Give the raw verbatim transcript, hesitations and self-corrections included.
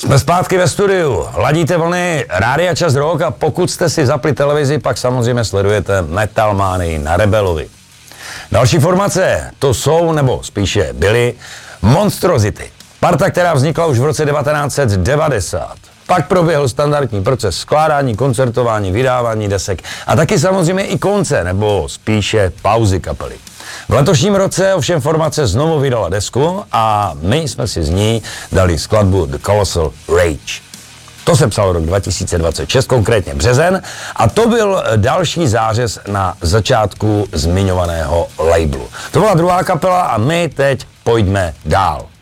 Jsme zpátky ve studiu, ladíte vlny Rádia Čas Rock a pokud jste si zapli televizi, pak samozřejmě sledujete Metal Manii na Rebelovi. Další formace, to jsou, nebo spíše byly, Monstrosity. Parta, která vznikla už v roce devatenáct set devadesát. Pak proběhl standardní proces skládání, koncertování, vydávání desek a taky samozřejmě i konce, nebo spíše pauzy kapely. V letošním roce ovšem formace znovu vydala desku a my jsme si z ní dali skladbu The Colossal Rage. To se psal rok dva tisíce dvacet šest, konkrétně březen, a to byl další zářez na začátku zmiňovaného labelu. To byla druhá kapela a my teď pojďme dál.